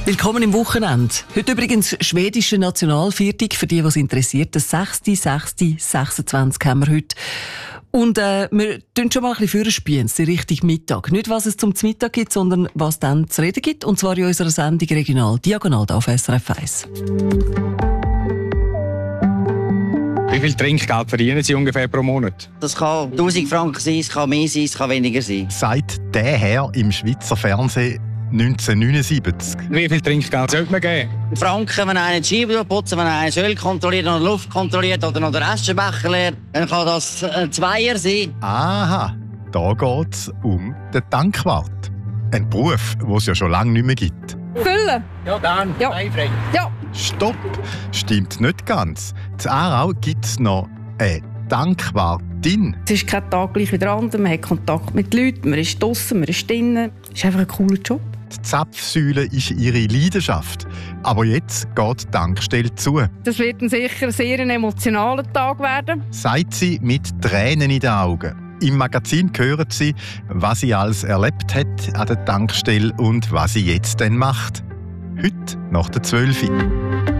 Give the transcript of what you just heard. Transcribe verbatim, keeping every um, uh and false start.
Willkommen im Wochenende. Heute übrigens schwedische Nationalviertag, für die, was interessiert. Das sechste sechste sechsundzwanzig haben wir heute. Und äh, wir tun schon mal ein bisschen vorspielen, die Richtung Mittag. Nicht, was es zum Mittag gibt, sondern was dann zu reden gibt. Und zwar in unserer Sendung Regional Diagonal auf S R F eins. Wie viel Trinkgeld verdienen Sie ungefähr pro Monat? Das kann tausend Franken sein, es kann mehr sein, es kann weniger sein. Seit der Herr im Schweizer Fernsehen neunzehnhundertneunundsiebzig. Wie viel Trinkgeld sollte man geben? Franken, wenn einer die Scheibe putzen, wenn einer das Öl kontrolliert oder die Luft kontrolliert oder noch den Aschenbecher leert, dann kann das ein Zweier sein. Aha, da geht es um den Tankwart. Ein Beruf, den es ja schon lange nicht mehr gibt. Füllen? Ja, dann. Ja. Einfrei. Ja. Stopp! Stimmt nicht ganz. In Aarau gibt es noch eine Tankwartin. Es ist kein Tag gleich wie der andere. Man hat Kontakt mit Leuten, man ist draussen, man ist drinnen. Es ist einfach ein cooler Job. Die Zapfsäule ist ihre Leidenschaft. Aber jetzt geht die Tankstelle zu. Das wird ein sicher sehr ein emotionaler Tag werden. Sagt sie mit Tränen in den Augen. Im Magazin hören Sie, was sie alles erlebt hat an der Tankstelle und was sie jetzt dann macht. Heute nach der zwölf Uhr.